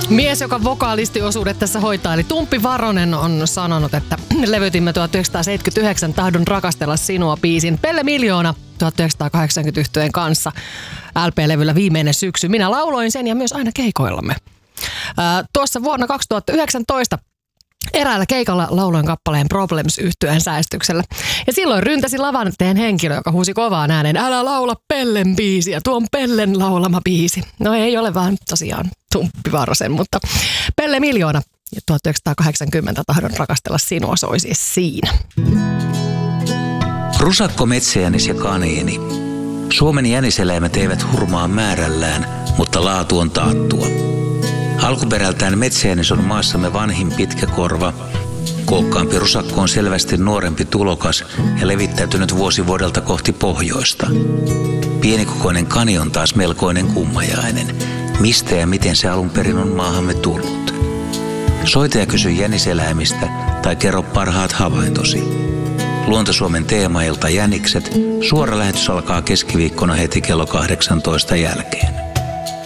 Mies, joka vokaalistiosuudet tässä hoitaa, eli Tumppi Varonen on sanonut, että levytimme 1979 Tahdon rakastella sinua -biisin Pelle Miljoona 1980 yhtyeen kanssa LP-levyllä viimeinen syksy. Minä lauloin sen ja myös aina keikoillamme. Tuossa vuonna 2019 eräällä keikalla lauloin kappaleen Problems -yhtyeen säestyksellä. Ja silloin ryntäsi lavan eteen henkilö, joka huusi kovaan ääneen, älä laula Pellen biisiä, tuo on Pellen laulama biisi. No ei ole vaan tosiaan Tumppi Varosen, mutta Pelle Miljoona ja 1980 Tahdon rakastella sinua soi siis siinä. Rusakko, metsäjänis ja kaniini. Suomen jäniseläimet eivät hurmaa määrällään, mutta laatu on taattua. Alkuperältään metsäjänis on maassamme vanhin pitkäkorva. Kookkaampi rusakko on selvästi nuorempi tulokas ja levittäytynyt vuosi vuodelta kohti pohjoista. Pienikokoinen kani on taas melkoinen kummajainen. Mistä ja miten se alun perin on maahamme tullut? Soita ja kysy jäniseläimistä tai kerro parhaat havaintosi. Luonto-Suomen teemailta Jänikset. Suora lähetys alkaa keskiviikkona heti kello 18 jälkeen.